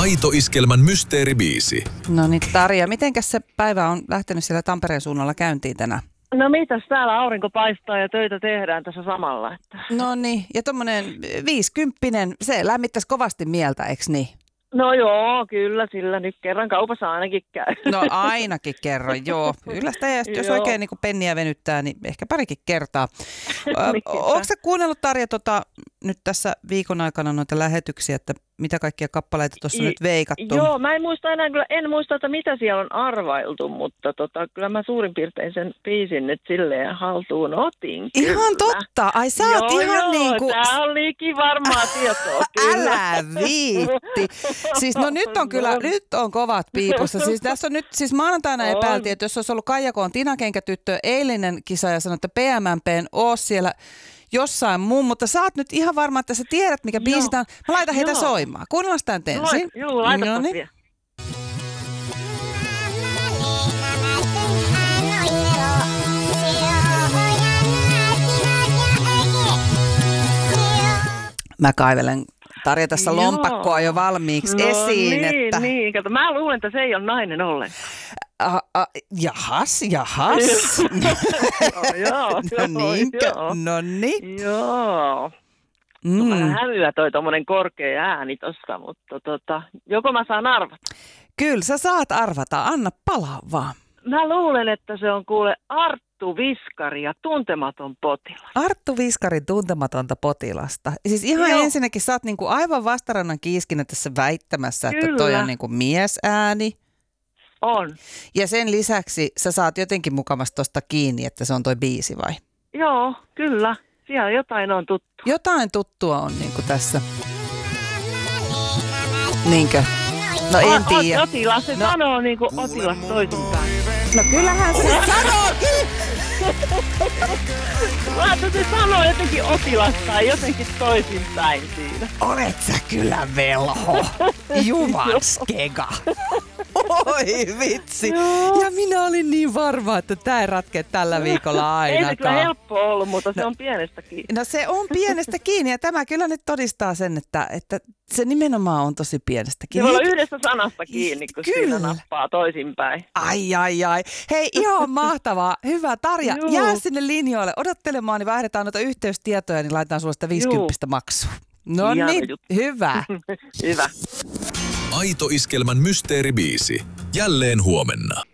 Aito Iskelmän mysteeribiisi. No niin, Tarja, mitenkäs se päivä on lähtenyt siellä Tampereen suunnalla käyntiin tänään? No mitäs, täällä aurinko paistaa ja töitä tehdään tässä samalla. Että. No niin, ja tommonen 50, se lämmittäisi kovasti mieltä, eks niin? No joo, kyllä, sillä nyt kerran kaupassa ainakin käy. No ainakin kerran, joo. Yllästä ja jos oikein niin penniä venyttää, niin ehkä parikin kertaa. Oletko sä kuunnellut, Tarja, nyt tässä viikon aikana noita lähetyksiä, että mitä kaikkia kappaleita tuossa nyt veikattu? Joo, mä en muista, että mitä siellä on arvailtu, mutta kyllä mä suurin piirtein sen biisin nyt silleen haltuun otin. Kyllä. Ihan totta, ai sä oot ihan niinku... Tää on liikin varmaa tietoa, kyllä. Älä viitti. Siis no nyt on kovat piipussa. Siis tässä on nyt, siis maanantaina epäiltiin, että jos olisi ollut Kaija Koon Tina Kenkätyttö eilinen kisa ja sanoi, että PMMPn oo siellä jossain muun, mutta sä oot nyt ihan varma, että sä tiedät, mikä biisi tää on. Mä laitan heitä soimaan. Kuunnellaan sitä nyt ensin. Joo, laitapas vielä. Mä kaivelen Tarja tässä lompakkoa jo valmiiksi esiin. Että... Niin, kato, mä luulen, että se ei ole nainen ollenkaan. Jahas. No niin. Joo. Vähän hälyä toi tommonen korkea ääni tossa, mutta joko mä saan arvata? Kyllä sä saat arvata, anna palaa vaan. Mä luulen, että se on kuule Arttu Viskari ja Tuntematon potilas. Arttu Viskarin Tuntematonta potilasta. Siis ihan ensinnäkin sä oot niinku aivan vastarannan kiiskinä tässä väittämässä, että toi on niinku miesääni. On. Ja sen lisäksi sä saat jotenkin mukamassa tosta kiinni, että se on toi biisi vai? Joo, kyllä. Siellä jotain on tuttu. Jotain tuttua on niinku tässä. Niinkö? No en tiedä. Otilas, se sanoo niinku otilas toisinpäin. No kyllähän se sanookin! Se sanoo jotenkin otilas tai jotenkin toisinpäin siinä. Olet sä kyllä velho. Jumanskega. Oi vitsi. Ja minä olin niin varma, että tää ei ratkea tällä viikolla ainakaan. Ei se kyllä helppo ollut, mutta se on pienestä kiinni. No se on pienestä kiinni ja tämä kyllä nyt todistaa sen, että se nimenomaan on tosi pienestä kiinni. Se voi olla yhdestä sanasta kiinni, kun siinä nappaa toisinpäin. Ai. Hei, ihan mahtavaa. Hyvä, Tarja, jää sinne linjoille odottelemaan, niin vaihdetaan noita yhteystietoja, niin laitetaan sulle sitä 50 maksua. No niin, hyvä. Hyvä. Aito Iskelmän mysteeribiisi. Jälleen huomenna.